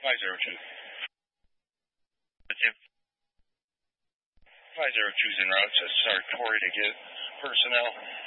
502. That's it. 502's en route to Sartori to get personnel.